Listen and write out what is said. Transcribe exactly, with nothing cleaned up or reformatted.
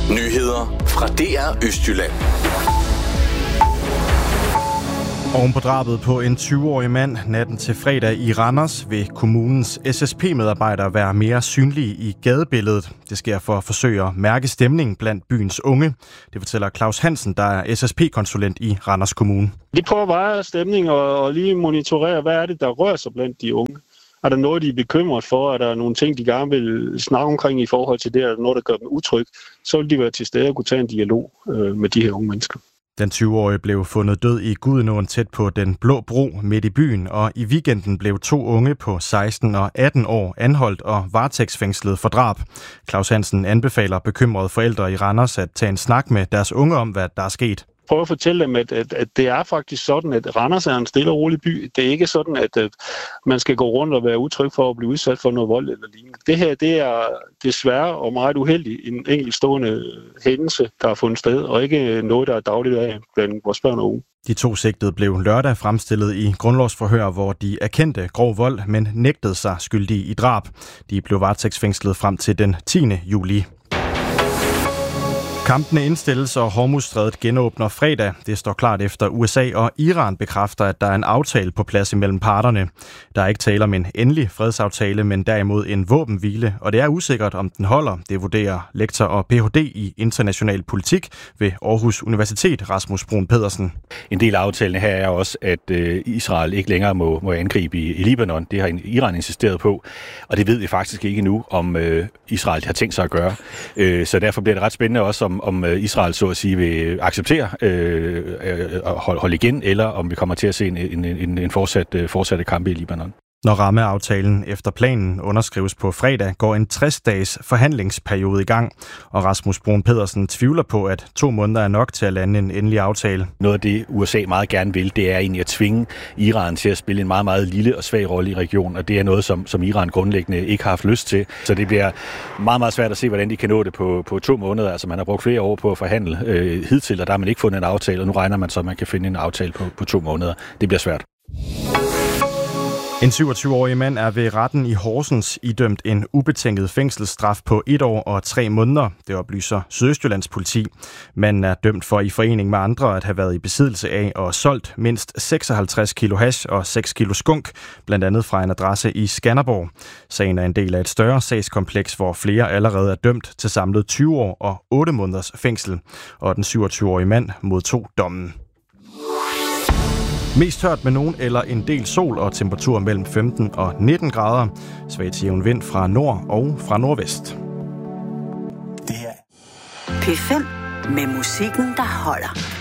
Nyheder fra D R Østjylland. Oven på drabet på en tyve-årig mand natten til fredag i Randers vil kommunens S S P-medarbejdere være mere synlige i gadebilledet. Det sker for at forsøge at mærke stemningen blandt byens unge. Det fortæller Claus Hansen, der er S S P-konsulent i Randers Kommune. De prøver at veje stemning og, og lige monitorere, hvad er det, der rører sig blandt de unge. Er der noget, de er bekymret for? Er der nogle ting, de gerne vil snakke omkring i forhold til det? Er der noget, der gør dem utryg? Så vil de være til stede og kunne tage en dialog øh, med de her unge mennesker. Den tyve-årige blev fundet død i Gudenåen tæt på Den Blå Bro midt i byen, og i weekenden blev to unge på seksten og atten år anholdt og varetægtsfængslet for drab. Claus Hansen anbefaler bekymrede forældre i Randers at tage en snak med deres unge om, hvad der er sket. Prøv at fortælle dem, at, at, at det er faktisk sådan, at Randers er en stille og rolig by. Det er ikke sådan, at, at man skal gå rundt og være utryg for at blive udsat for noget vold eller lignende. Det her, det er desværre og meget uheldigt en enkeltstående hændelse, der er fundet sted, og ikke noget, der er dagligt af blandt vores børn og unge. De to sigtede blev lørdag fremstillet i grundlovsforhør, hvor de erkendte grov vold, men nægtede sig skyldige i drab. De blev varetægtsfængslet frem til den tiende juli. Kampene indstilles, og Hormuzstrædet genåbner fredag. Det står klart efter U S A og Iran bekræfter, at der er en aftale på plads imellem parterne. Der er ikke tale om en endelig fredsaftale, men derimod en våbenhvile, og det er usikkert, om den holder. Det vurderer lektor og P H D i international politik ved Aarhus Universitet, Rasmus Bruun Pedersen. En del af aftalen her er også, at Israel ikke længere må, må angribe i, i Libanon. Det har Iran insisteret på, og det ved vi faktisk ikke endnu, om øh, Israel har tænkt sig at gøre. Øh, så derfor bliver det ret spændende også, om om Israel så at sige vil acceptere øh, at holde igen, eller om vi kommer til at se en, en, en, en fortsat, fortsatte kampe i Libanon. Når rammeaftalen efter planen underskrives på fredag, går en tres-dages forhandlingsperiode i gang, og Rasmus Bruun Pedersen tvivler på, at to måneder er nok til at lande en endelig aftale. Noget af det, U S A meget gerne vil, det er egentlig at tvinge Iran til at spille en meget, meget lille og svag rolle i regionen, og det er noget, som, som Iran grundlæggende ikke har haft lyst til. Så det bliver meget, meget svært at se, hvordan de kan nå det på, på to måneder. Altså man har brugt flere år på at forhandle øh, hidtil, og der har man ikke fundet en aftale, og nu regner man så, at man kan finde en aftale på, på to måneder. Det bliver svært. En syvogtyve-årig mand er ved retten i Horsens idømt en ubetinget fængselsstraf på et år og tre måneder. Det oplyser Sydøstjyllands politi. Manden er dømt for i forening med andre at have været i besiddelse af og solgt mindst seksoghalvtreds kilo hash og seks kilo skunk, blandt andet fra en adresse i Skanderborg. Sagen er en del af et større sagskompleks, hvor flere allerede er dømt til samlet tyve år og otte måneders fængsel, og den syvogtyve-årige mand modtog dommen. Mest tørt med nogen eller en del sol og temperatur mellem femten og nitten grader. Svag til jævn vind fra nord og fra nordvest. Det her P fem med musikken, der holder.